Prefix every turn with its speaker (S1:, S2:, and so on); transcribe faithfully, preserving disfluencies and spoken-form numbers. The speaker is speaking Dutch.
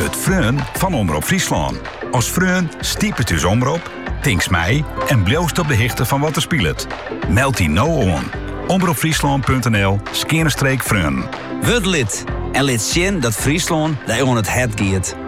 S1: Het Freun van Omroep Friesland. Als Freun stiepet dus omroep, tinks mij en bloost op de hichte van wat er speelt. Meld die nou aan. omroepfriesland.nl skerenstreek Freun.
S2: Word lid en lid zien dat Friesland daar on het het giet.